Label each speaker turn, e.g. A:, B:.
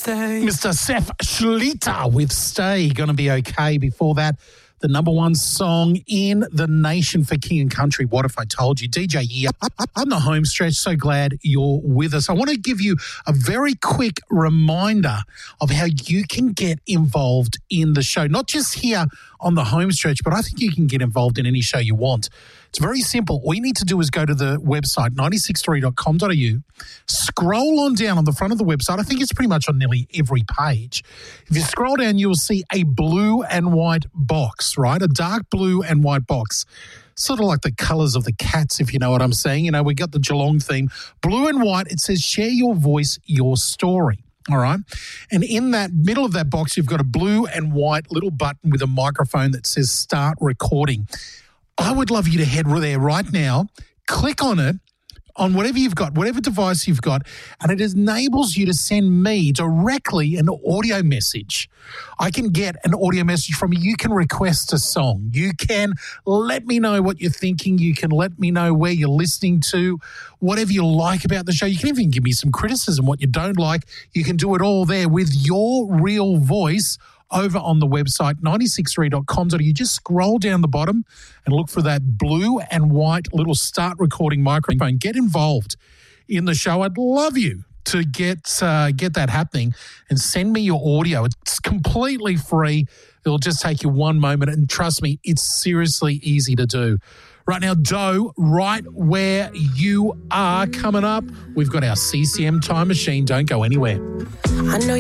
A: stay.
B: Mr. Seth Schlitter with Stay, Gonna Be Okay. Before that, the number one song in the nation for King and Country, What If I Told You? DJ here on the home stretch. So glad you're with us. I want to give you a very quick reminder of how you can get involved in the show, not just here on the home stretch, but I think you can get involved in any show you want. It's very simple. All you need to do is go to the website, 963.com.au, scroll on down on the front of the website. I think it's pretty much on nearly every page. If you scroll down, you'll see a blue and white box, right? A dark blue and white box. Sort of like the colours of the cats, if you know what I'm saying. You know, we got the Geelong theme. Blue and white, it says share your voice, your story. All right. And in that middle of that box, you've got a blue and white little button with a microphone that says start recording. I would love you to head there right now, click on it, on whatever you've got, whatever device you've got, and it enables you to send me directly an audio message. I can get an audio message from you. You can request a song. You can let me know what you're thinking. You can let me know where you're listening to, whatever you like about the show. You can even give me some criticism, what you don't like. You can do it all there with your real voice over on the website, 963.com.au. You just scroll down the bottom and look for that blue and white little start recording microphone. Get involved in the show. I'd love you to get that happening and send me your audio. It's completely free. It'll just take you one moment, and trust me, it's seriously easy to do. Right now, Doe, right where you are, coming up. We've got our CCM time machine. Don't go anywhere.
A: I know